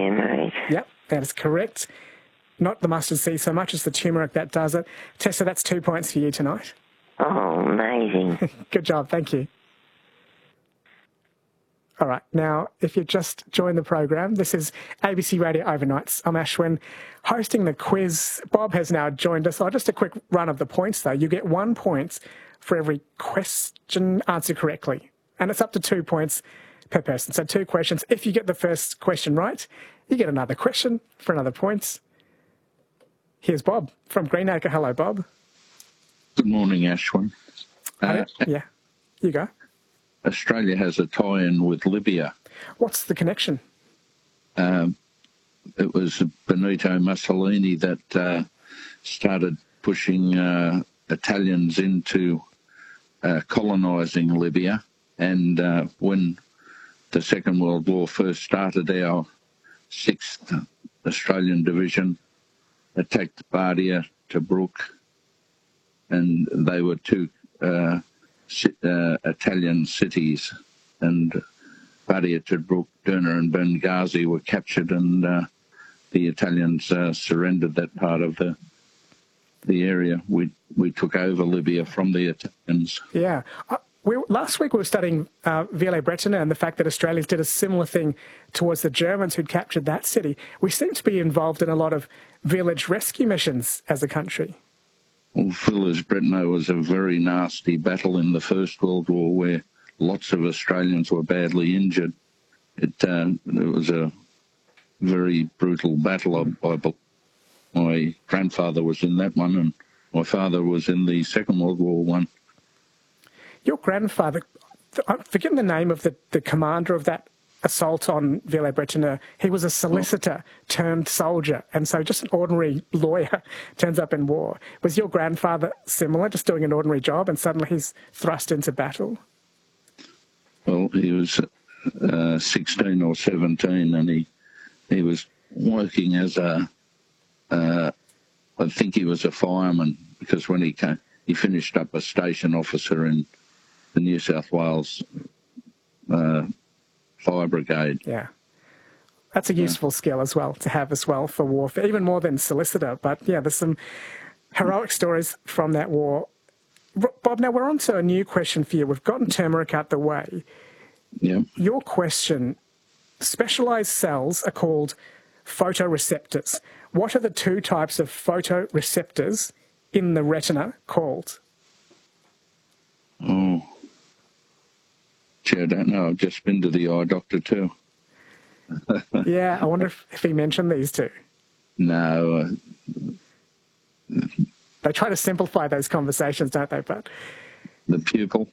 turmeric. Yep, that is correct. Not the mustard seed so much as the turmeric that does it. Tessa, that's 2 points for you tonight. Oh, amazing. Good job, thank you. All right, now, if you just joined the program, this is ABC Radio Overnights. I'm Ashwin, hosting the quiz. Bob has now joined us. Just a quick run of the points, though. You get 1 point for every question answered correctly, and it's up to 2 points per person. So 2 questions. If you get the first question right, you get another question for another point. Here's Bob from Greenacre. Hello, Bob. Good morning, Ashwin. Yeah, you go. Australia has a tie-in with Libya. What's the connection? It was Benito Mussolini that started pushing Italians into colonising Libya. And when the Second World War first started, our 6th Australian Division attacked Bardia, Tobruk, and they were 2 Italian cities, and Bardia, Tobruk, Derna and Benghazi were captured, and the Italians surrendered that part of the area. We took over Libya from the Italians. Yeah. Last week we were studying Villers-Bretonneux and the fact that Australians did a similar thing towards the Germans who'd captured that city. We seem to be involved in a lot of village rescue missions as a country. Well, Villers-Bretonneux was a very nasty battle in the First World War where lots of Australians were badly injured. It was a very brutal battle. My grandfather was in that one, and my father was in the Second World War one. Your grandfather, I'm forgetting the name of the commander of that assault on Villers-Bretonneux. He was a solicitor turned soldier, and so just an ordinary lawyer turns up in war. Was your grandfather similar, just doing an ordinary job, and suddenly he's thrust into battle? Well, he was 16 or 17, and he was working as I think he was a fireman, because when he finished up a station officer in the New South Wales Fire Brigade. Yeah. That's a useful skill as well, to have as well for warfare, even more than solicitor. But yeah, there's some heroic stories from that war. Bob, now we're on to a new question for you. We've gotten turmeric out the way. Yeah. Your question, specialised cells are called photoreceptors. What are the 2 types of photoreceptors in the retina called? Oh. Gee, I don't know. I've just been to the eye doctor too. Yeah, I wonder if he mentioned these 2. No. They try to simplify those conversations, don't they? But the pupil?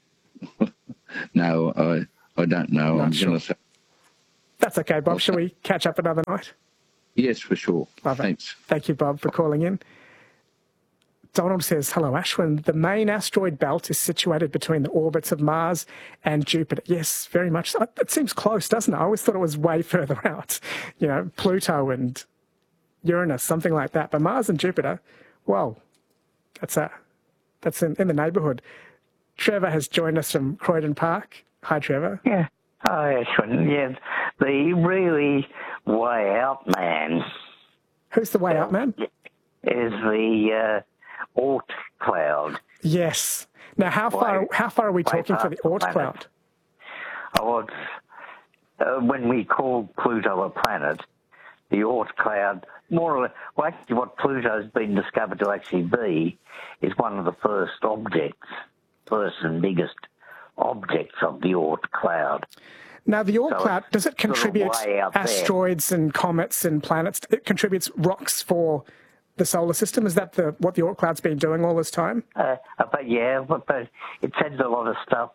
No, I don't know. Not I'm sure. going to say. That's okay, Bob. Shall we catch up another night? Yes, for sure. Love it. Thanks. Thank you, Bob, for calling in. Donald says, hello, Ashwin. The main asteroid belt is situated between the orbits of Mars and Jupiter. Yes, very much so. It seems close, doesn't it? I always thought it was way further out. You know, Pluto and something like that. But Mars and Jupiter, whoa, that's in the neighbourhood. Trevor has joined us from Croydon Park. Hi, Trevor. Yeah. Hi, Ashwin. Yeah, the really way out man. Who's the way out man? Is the Oort cloud. Yes. Now, how far are we talking for the Oort cloud? Oh, when we call Pluto a planet, the Oort cloud, more or less, well, actually what Pluto's been discovered to actually be is one of the first and biggest objects of the Oort cloud. Now, the Oort cloud, does it contribute asteroids and comets and planets? It contributes rocks for the solar system? Is that what the Oort cloud's been doing all this time? But it sends a lot of stuff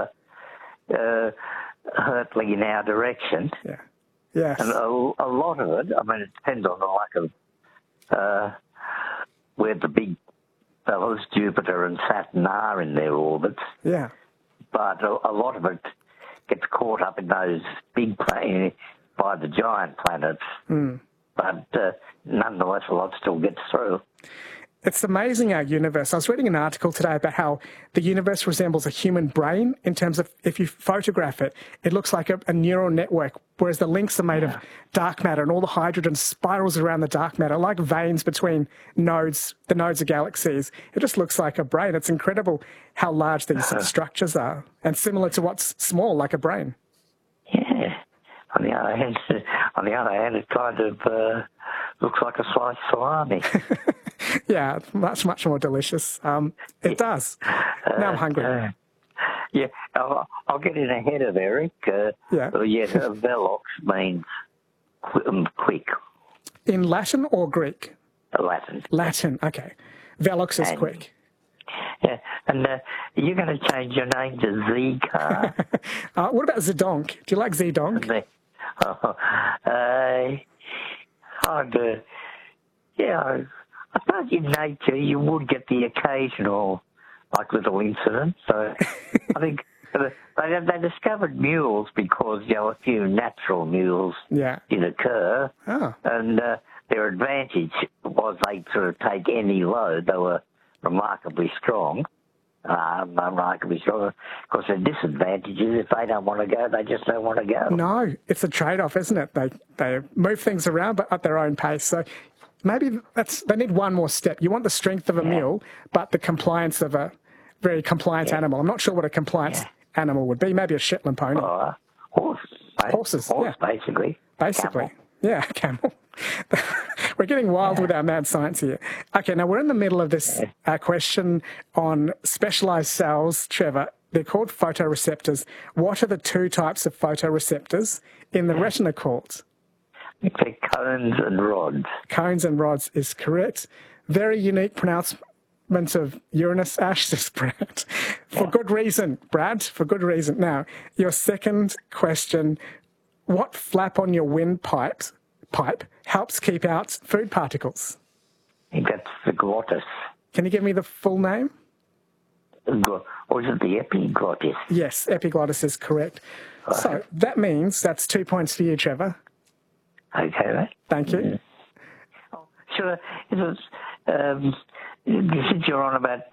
hurtling in our direction. Yeah. Yes. And a lot of it, I mean, it depends on the lack of where the big fellows, Jupiter and Saturn, are in their orbits. Yeah. But a lot of it gets caught up in those big by the giant planets. Mm. But nonetheless, a lot still gets through. It's amazing, our universe. I was reading an article today about how the universe resembles a human brain in terms of if you photograph it, it looks like a neural network, whereas the links are made of dark matter and all the hydrogen spirals around the dark matter, like veins between nodes, the nodes of galaxies. It just looks like a brain. It's incredible how large these structures are, and similar to what's small, like a brain. Yeah. On the other hand, it kind of looks like a sliced salami. Yeah, much more delicious. It does. Now I'm hungry. Yeah, I'll get in ahead of Eric. Velox means quick. In Latin or Greek? Latin. Latin, okay. Velox is quick. Yeah, and you're going to change your name to Z-Car. What about Zedonk? Do you like Zedonk? I suppose in nature you would get the occasional, little incident. So I think they discovered mules because a few natural mules did occur. Oh. And their advantage was they sort of take any load. They were remarkably strong. Of course, the disadvantage is if they don't want to go, they just don't want to go. No, it's a trade-off, isn't it? They move things around, but at their own pace. So maybe they need one more step. You want the strength of a mule, but the compliance of a very compliant animal. I'm not sure what a compliant animal would be. Maybe a Shetland pony. Horses, basically. Basically. Camel. We're getting wild with our mad science here. Okay, now we're in the middle of this question on specialised cells, Trevor. They're called photoreceptors. What are the two types of photoreceptors in the retina called? They're cones and rods. Cones and rods is correct. Very unique pronouncement of Uranus, Ash, says Brad. For good reason, Brad, for good reason. Now, your second question, what flap on your windpipe helps keep out food particles? I think that's the glottis. Can you give me the full name? Or is it the epiglottis? Yes, epiglottis is correct. So that means that's 2 points for you, Trevor. Okay, right. Thank you. Sure. Since you're on about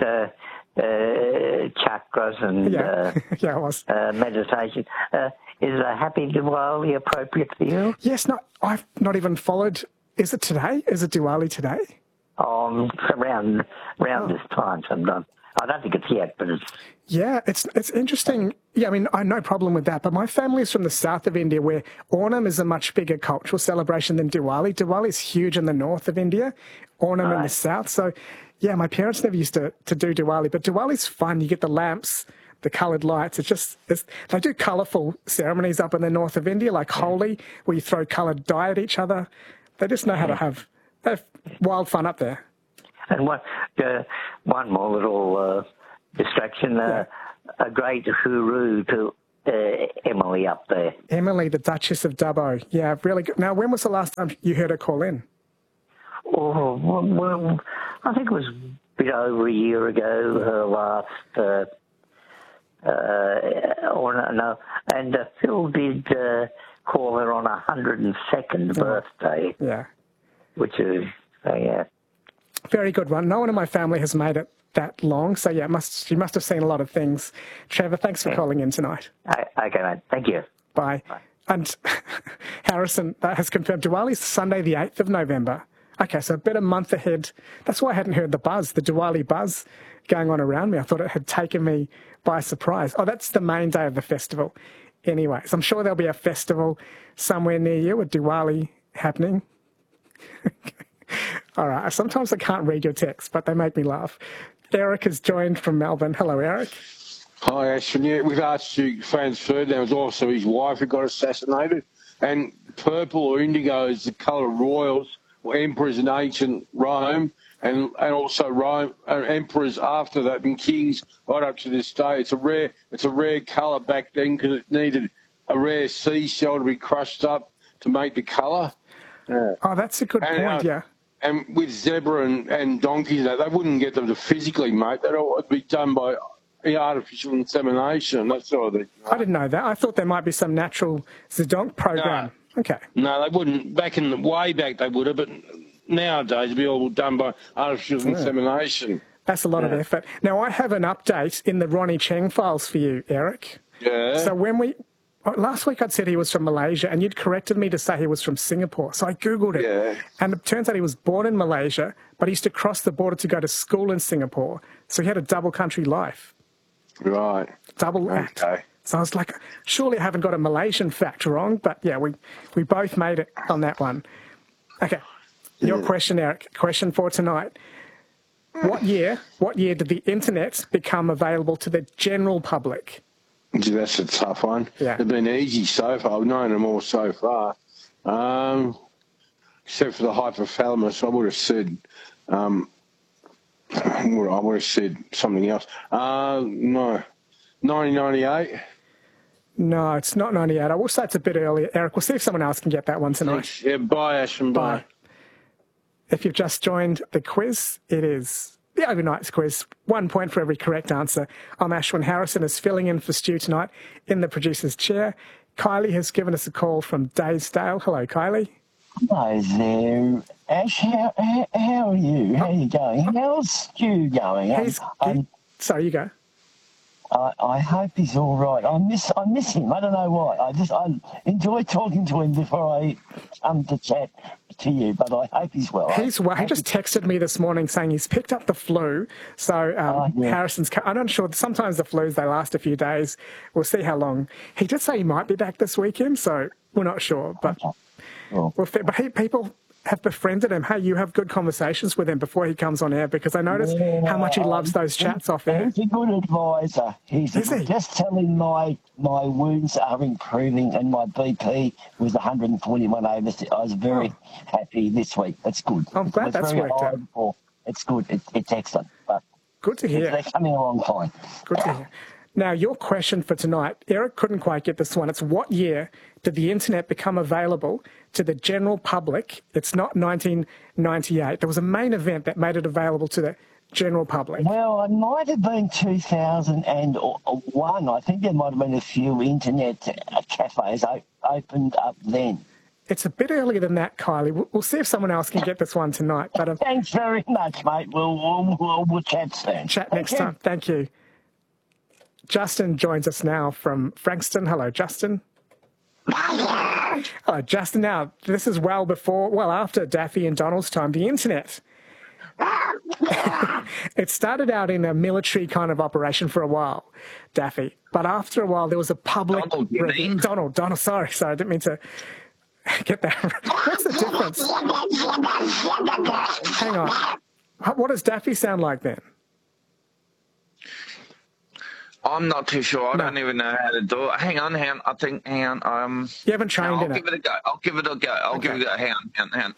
chakras and I was. meditation, is a happy Diwali appropriate for you? Yes, no, I've not even followed. Is it today? Is it Diwali today? Around this time sometime. I don't think it's yet, but it's... Yeah, it's interesting. Yeah, I mean, I have no problem with that, but my family is from the south of India where Onam is a much bigger cultural celebration than Diwali. Diwali is huge in the north of India, Onam in the south. So, yeah, my parents never used to do Diwali, but Diwali's fun. You get the lamps, the coloured lights. They do colourful ceremonies up in the north of India, like Holi, where you throw coloured dye at each other. They just know how to have wild fun up there. And one more little distraction, a great hooroo to Emily up there. Emily, the Duchess of Dubbo. Yeah, really good. Now, when was the last time you heard her call in? Oh, well, I think it was a bit over a year ago, her last... And Phil did call her on 102nd birthday. Yeah. Which is, Very good one. No one in my family has made it that long, so yeah, she must have seen a lot of things. Trevor, thanks for calling in tonight. Okay, mate. Thank you. Bye. And Harrison has confirmed Diwali's Sunday the 8th of November. Okay, so about a month ahead. That's why I hadn't heard the Diwali buzz going on around me. I thought it had taken me by surprise. Oh, that's the main day of the festival. Anyway, so I'm sure there'll be a festival somewhere near you with Diwali happening. All right, sometimes I can't read your texts, but they make me laugh. Eric has joined from Melbourne. Hello, Eric. Hi, Ashton. Yeah, with Archduke Franz Ferdinand, was also his wife who got assassinated. And purple or indigo is the colour of royals or emperors in ancient Rome, and also Rome emperors after that and kings right up to this day. It's a rare colour back then because it needed a rare seashell to be crushed up to make the colour. Oh, that's a good point, yeah. And with zebra and donkeys, they wouldn't get them to physically mate. That'd all be done by artificial insemination, that sort of thing. I didn't know that. I thought there might be some natural Zedonk program. No. Okay. No, they wouldn't. Way back they would have, but nowadays it'd be all done by artificial insemination. That's a lot of effort. Now, I have an update in the Ronnie Cheng files for you, Eric. Yeah. So last week I'd said he was from Malaysia, and you'd corrected me to say he was from Singapore. So I Googled it. Yeah. And it turns out he was born in Malaysia, but he used to cross the border to go to school in Singapore. So he had a double country life. Right. Double act. Okay. So I was like, surely I haven't got a Malaysian fact wrong, but yeah, we both made it on that one. Okay. Your question, Eric. Question for tonight. What year did the internet become available to the general public? Gee, that's a tough one. Yeah. They've been easy so far. I've known them all so far. Except for the hypothalamus, I would have said something else. No. 1998. No, it's not 98. I will say it's a bit earlier. Eric, we'll see if someone else can get that one tonight. Yeah, bye, Ashton. Bye. If you've just joined the quiz, it is the Overnights quiz. 1 point for every correct answer. I'm Ashwin Harrison, is filling in for Stu tonight in the producer's chair. Kylie has given us a call from Daysdale. Hello, Kylie. Hello there, Ash. How are you? How are you going? How's Stu going? Sorry, you go. I hope he's all right. I miss him. I don't know why. I enjoy talking to him before I come to chat to you, but I hope he's well. He's well. He just texted me this morning saying he's picked up the flu. So Harrison's. I'm not sure. Sometimes the flus, they last a few days. We'll see how long. He did say he might be back this weekend, so we're not sure. But people have befriended him. Hey, you have good conversations with him before he comes on air, because I notice how much he loves those chats off air. He's a good advisor. Is he? Just telling my wounds are improving and my BP was 141 over. I was very happy this week. That's good. I'm glad that's worked out. It's good. It's excellent. But good to hear. They're coming along fine. Good to hear. Now, your question for tonight, Eric couldn't quite get this one. It's what year did the internet become available to the general public? It's not 1998. There was a main event that made it available to the general public. Well, it might have been 2001. I think there might have been a few internet cafes opened up then. It's a bit earlier than that, Kylie. We'll see if someone else can get this one tonight. But thanks very much, mate. We'll chat soon. Chat next time. Thank you. Justin joins us now from Frankston. Hello, Justin. Hello, Justin. Now, this is after Daffy and Donald's time, the internet. It started out in a military kind of operation for a while, Daffy. But after a while, there was a public... Donald, sorry, I didn't mean to get that. What's the difference? Hang on. What does Daffy sound like then? I'm not too sure. I don't even know how to do it. Hang on. Hang on. You haven't trained in it. I'll give it a go. Hang on.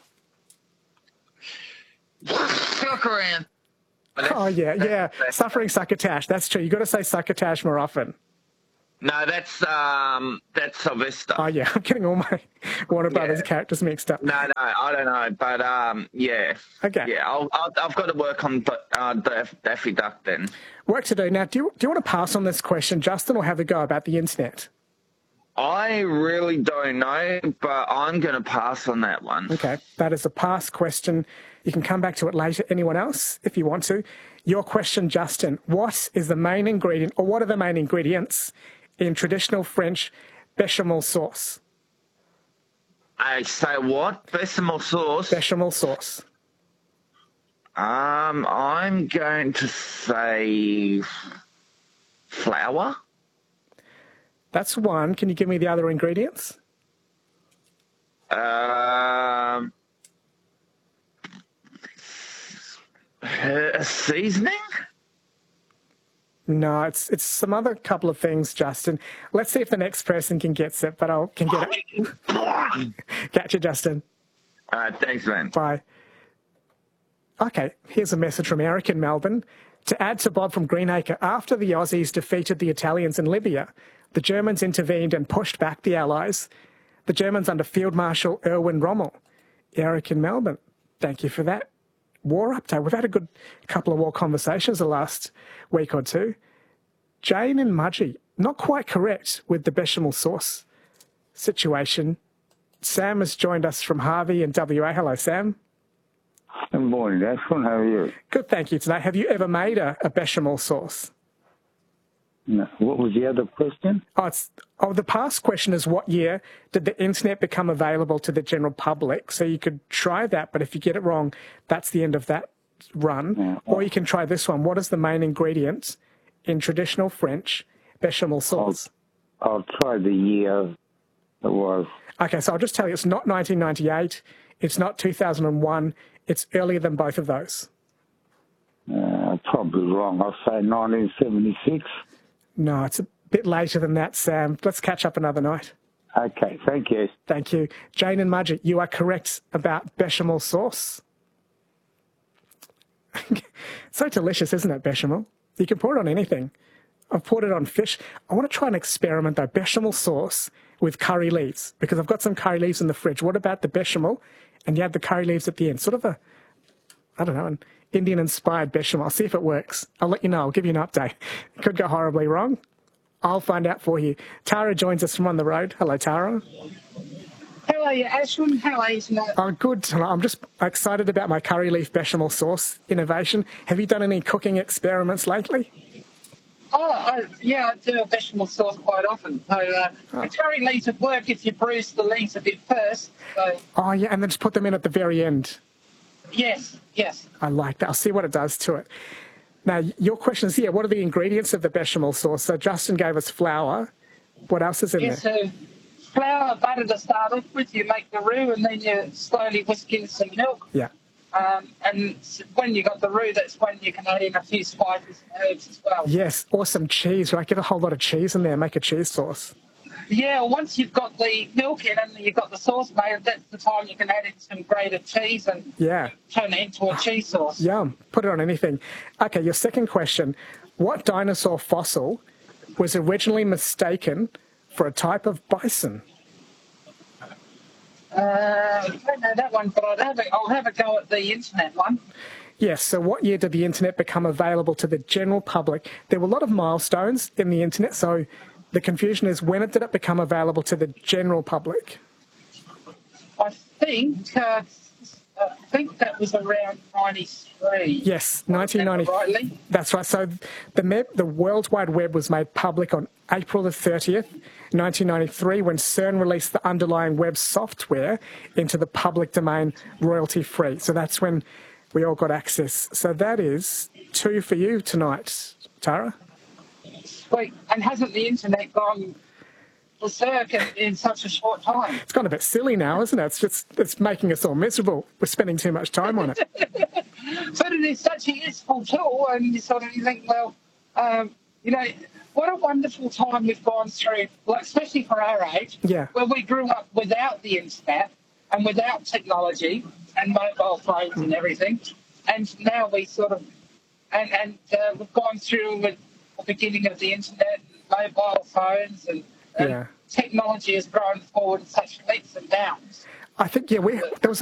Look around. Oh, yeah. Suffering succotash. That's true. You've got to say succotash more often. No, that's Sylvester. Oh, yeah. I'm getting all my Warner Brothers characters mixed up. No, I don't know. But, yeah. Okay. Yeah, I've got to work on Daffy Duck then. Work to do. Now, do you want to pass on this question, Justin, or have a go about the internet? I really don't know, but I'm going to pass on that one. Okay. That is a pass question. You can come back to it later. Anyone else, if you want to? Your question, Justin. What is the main ingredient, or what are the main ingredients in traditional French bechamel sauce? I say what? Bechamel sauce? Bechamel sauce. I'm going to say flour. That's one. Can you give me the other ingredients? Seasoning? No, it's some other couple of things, Justin. Let's see if the next person can get it, but I can get it. Catch you, Justin. All right, thanks, man. Bye. Okay, here's a message from Eric in Melbourne. To add to Bob from Greenacre, after the Aussies defeated the Italians in Libya, the Germans intervened and pushed back the Allies. The Germans under Field Marshal Erwin Rommel. Eric in Melbourne, thank you for that. War update. We've had a good couple of war conversations the last week or two. Jane and Mudgee, not quite correct with the bechamel sauce situation. Sam has joined us from Harvey in WA. Hello, Sam. Good morning, Ashwin. How are you? Good, thank you. Today, have you ever made a bechamel sauce? No. What was the other question? The past question is, what year did the internet become available to the general public? So you could try that, but if you get it wrong, that's the end of that run. Yeah. Or you can try this one. What is the main ingredient in traditional French bechamel sauce? I'll try the year it was. Okay, so I'll just tell you, it's not 1998, it's not 2001, it's earlier than both of those. Probably wrong. I'll say 1976. No, it's a bit later than that, Sam. Let's catch up another night. Okay, thank you. Thank you. Jane and Mudgett, you are correct about bechamel sauce. So delicious, isn't it, bechamel? You can pour it on anything. I've poured it on fish. I want to try an experiment, though, bechamel sauce with curry leaves, because I've got some curry leaves in the fridge. What about the bechamel? And you add the curry leaves at the end. Sort of an Indian-inspired bechamel. I'll see if it works. I'll let you know. I'll give you an update. It could go horribly wrong. I'll find out for you. Tara joins us from on the road. Hello, Tara. How are you, Ashwin? How are you tonight? I'm good tonight. I'm just excited about my curry leaf bechamel sauce innovation. Have you done any cooking experiments lately? I do a bechamel sauce quite often. So the curry leaves would work if you bruise the leaves a bit first. So. Oh, yeah, and then just put them in at the very end. Yes. I like that. I'll see what it does to it. Now, your question is, what are the ingredients of the bechamel sauce? So Justin gave us flour. What else is in there? So flour, butter to start off with. You make the roux and then you slowly whisk in some milk. Yeah. And when you got the roux, that's when you can add in a few spices and herbs as well. Yes, or some cheese, right? Get a whole lot of cheese in there, make a cheese sauce. Yeah, once you've got the milk in and you've got the sauce made, that's the time you can add in some grated cheese and turn it into a cheese sauce. Yum. Put it on anything. Okay, your second question. What dinosaur fossil was originally mistaken for a type of bison? I don't know that one, but I'll have a go at the internet one. Yes, so what year did the internet become available to the general public? There were a lot of milestones in the internet, so the confusion is, when did it become available to the general public? I think that was around 93. Yes, 1993. That's right. So the World Wide Web was made public on April the 30th, 1993, when CERN released the underlying web software into the public domain royalty-free. So that's when we all got access. So that is 2 for you tonight, Tara. Sweet. And hasn't the internet gone berserk in such a short time? It's gone a bit silly now, isn't it? It's making us all miserable. We're spending too much time on it. But it is such a useful tool, and you think, well, what a wonderful time we've gone through, like, especially for our age, where we grew up without the internet and without technology and mobile phones and everything, and now we sort of, we've gone through with the beginning of the internet and mobile phones and technology has grown forward in such leaps and bounds. I think, there was